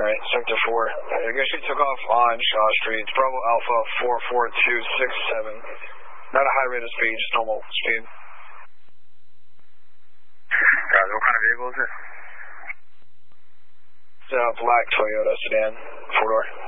Alright, Sector 4. I guess she took off on Shaw Street. It's Bravo Alpha 44267. Not a high rate of speed, just normal speed. Guys, what kind of vehicle is it? It's a black Toyota sedan, 4-door.